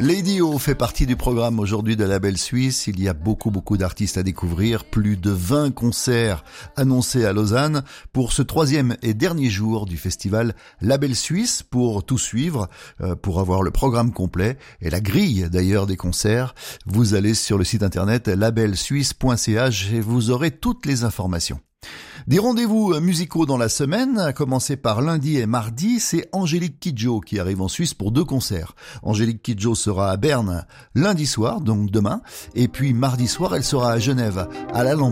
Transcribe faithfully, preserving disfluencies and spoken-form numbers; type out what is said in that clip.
Lady O fait partie du programme aujourd'hui de Label Suisse. Il y a beaucoup beaucoup d'artistes à découvrir, plus de vingt concerts annoncés à Lausanne pour ce troisième et dernier jour du festival Label Suisse. Pour tout suivre, euh, pour avoir le programme complet et la grille d'ailleurs des concerts, vous allez sur le site internet label suisse point c h et vous aurez toutes les informations. Des rendez-vous musicaux dans la semaine, à commencer par lundi et mardi, c'est Angélique Kidjo qui arrive en Suisse pour deux concerts. Angélique Kidjo sera à Berne lundi soir, donc demain, et puis mardi soir, elle sera à Genève, à l'Alhambra.